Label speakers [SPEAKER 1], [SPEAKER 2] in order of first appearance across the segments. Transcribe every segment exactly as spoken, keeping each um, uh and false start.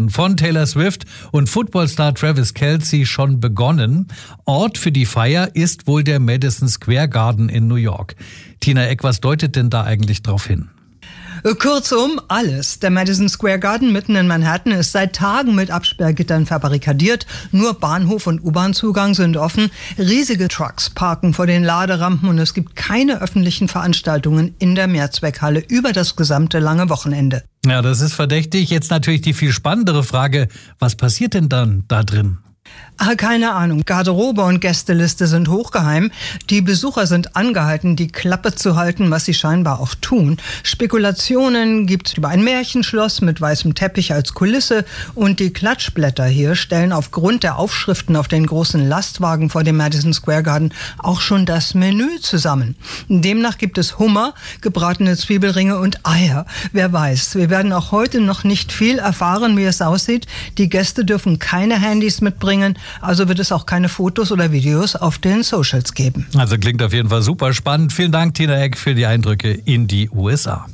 [SPEAKER 1] Konzerten von Taylor Swift und Footballstar Travis Kelce schon begonnen. Ort für die Feier ist wohl der Madison Square Garden in New York. Tina Eck, was deutet denn da eigentlich drauf hin?
[SPEAKER 2] Kurzum, alles. Der Madison Square Garden mitten in Manhattan ist seit Tagen mit Absperrgittern verbarrikadiert. Nur Bahnhof und U-Bahn-Zugang sind offen. Riesige Trucks parken vor den Laderampen und es gibt keine öffentlichen Veranstaltungen in der Mehrzweckhalle über das gesamte lange Wochenende.
[SPEAKER 1] Ja, das ist verdächtig. Jetzt natürlich die viel spannendere Frage, was passiert denn dann da drin?
[SPEAKER 2] Ah, keine Ahnung. Garderobe und Gästeliste sind hochgeheim. Die Besucher sind angehalten, die Klappe zu halten, was sie scheinbar auch tun. Spekulationen gibt über ein Märchenschloss mit weißem Teppich als Kulisse und die Klatschblätter hier stellen aufgrund der Aufschriften auf den großen Lastwagen vor dem Madison Square Garden auch schon das Menü zusammen. Demnach gibt es Hummer, gebratene Zwiebelringe und Eier. Wer weiß, wir werden auch heute noch nicht viel erfahren, wie es aussieht. Die Gäste dürfen keine Handys mitbringen. Also wird es auch keine Fotos oder Videos auf den Socials geben.
[SPEAKER 1] Also klingt auf jeden Fall super spannend. Vielen Dank, Tina Eck, für die Eindrücke in die U S A.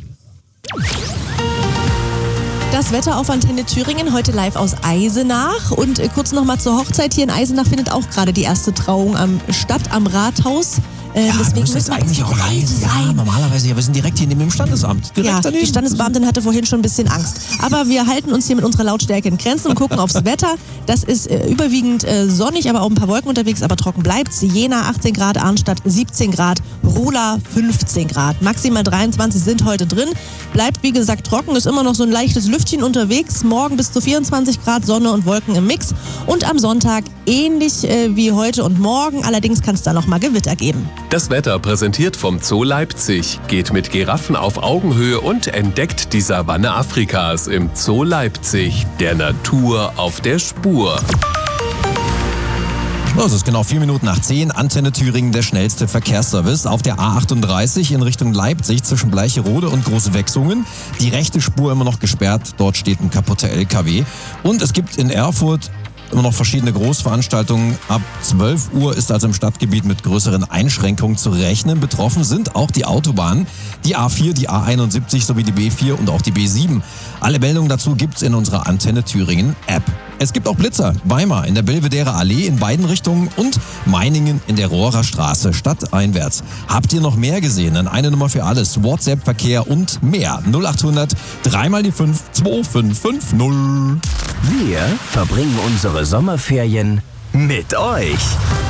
[SPEAKER 3] Das Wetter auf Antenne Thüringen, heute live aus Eisenach. Und äh, kurz nochmal zur Hochzeit. Hier in Eisenach findet auch gerade die erste Trauung am, statt am Rathaus.
[SPEAKER 4] Äh, ja,
[SPEAKER 3] deswegen
[SPEAKER 4] müssen jetzt eigentlich auch rein sein. Ja, normalerweise, ja, wir sind direkt hier neben dem Standesamt. Direkt
[SPEAKER 3] ja,
[SPEAKER 4] daneben.
[SPEAKER 3] Die Standesbeamtin hatte vorhin schon ein bisschen Angst. Aber wir halten uns hier mit unserer Lautstärke in Grenzen und gucken aufs Wetter. Das ist äh, überwiegend äh, sonnig, aber auch ein paar Wolken unterwegs, aber trocken bleibt's. Jena achtzehn Grad, Arnstadt siebzehn Grad, Rola fünfzehn Grad. Maximal dreiundzwanzig sind heute drin. Bleibt, wie gesagt, trocken, ist immer noch so ein leichtes Lüftchen unterwegs. Morgen bis zu vierundzwanzig Grad, Sonne und Wolken im Mix. Und am Sonntag ähnlich äh, wie heute und morgen. Allerdings kann es da noch mal Gewitter geben.
[SPEAKER 5] Das Wetter präsentiert vom Zoo Leipzig. Geht mit Giraffen auf Augenhöhe und entdeckt die Savanne Afrikas im Zoo Leipzig. Der Natur auf der Spur.
[SPEAKER 4] So, es ist genau vier Minuten nach zehn. Antenne Thüringen, der schnellste Verkehrsservice. Auf der A achtunddreißig in Richtung Leipzig zwischen Bleicherode und Großwechsungen. Die rechte Spur immer noch gesperrt. Dort steht ein kaputter L K W. Und es gibt in Erfurt immer noch verschiedene Großveranstaltungen. Ab zwölf Uhr ist also im Stadtgebiet mit größeren Einschränkungen zu rechnen. Betroffen sind auch die Autobahnen, die A vier, die A einundsiebzig sowie die B vier und auch die B sieben. Alle Meldungen dazu gibt's in unserer Antenne Thüringen App. Es gibt auch Blitzer. Weimar in der Belvedere Allee in beiden Richtungen und Meiningen in der Rohrer Straße stadteinwärts. Habt ihr noch mehr gesehen? Dann eine Nummer für alles. WhatsApp-Verkehr und mehr. null achthundert, dreimal die fünf, zwei fünf fünf null.
[SPEAKER 6] Wir verbringen unsere Sommerferien mit euch.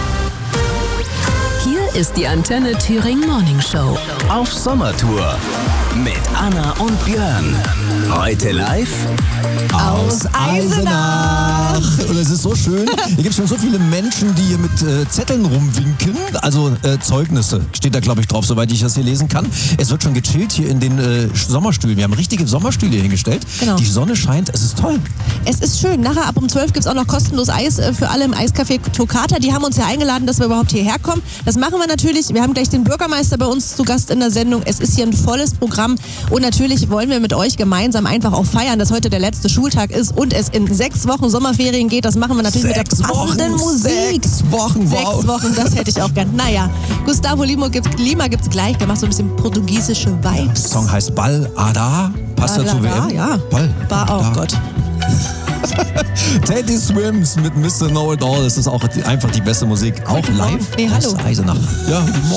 [SPEAKER 7] Hier ist die Antenne Thüringen Morning Show.
[SPEAKER 6] Auf Sommertour mit Anna und Björn. Heute live
[SPEAKER 4] aus Eisenach. Und es ist so schön. Hier gibt es schon so viele Menschen, die hier mit äh, Zetteln rumwinken. Also äh, Zeugnisse steht da, glaube ich, drauf, soweit ich das hier lesen kann. Es wird schon gechillt hier in den äh, Sommerstühlen. Wir haben richtige Sommerstühle hier hingestellt.
[SPEAKER 3] Genau.
[SPEAKER 4] Die Sonne scheint, es ist toll.
[SPEAKER 3] Es ist schön. Nachher ab um zwölf gibt es auch noch kostenlos Eis äh, für alle im Eiscafé Toccata. Die haben uns ja eingeladen, dass wir überhaupt hierher kommen. Das machen wir natürlich. Wir haben gleich den Bürgermeister bei uns zu Gast in der Sendung. Es ist hier ein volles Programm. Und natürlich wollen wir mit euch gemeinsam einfach auch feiern, dass heute der letzte Schultag ist und es in sechs Wochen Sommerferien geht. Das machen wir natürlich
[SPEAKER 4] sechs
[SPEAKER 3] mit der passenden
[SPEAKER 4] Wochen,
[SPEAKER 3] Musik.
[SPEAKER 4] Sechs Wochen, wow.
[SPEAKER 3] Sechs Wochen, das hätte ich auch gern. Naja, Gustavo Lima gibt's, Lima gibt's gleich. Der macht so ein bisschen portugiesische Vibes.
[SPEAKER 4] Der Song heißt Ball Ada. Passt
[SPEAKER 3] Ball
[SPEAKER 4] dazu W M?
[SPEAKER 3] Ja.
[SPEAKER 4] Ball.
[SPEAKER 3] Bar, oh Gott.
[SPEAKER 4] Teddy Swims mit Mister Know It All. Das ist auch die, einfach die beste Musik. Auch live
[SPEAKER 3] Nee, hallo.
[SPEAKER 4] aus Eisenach. Ja, guten Morgen.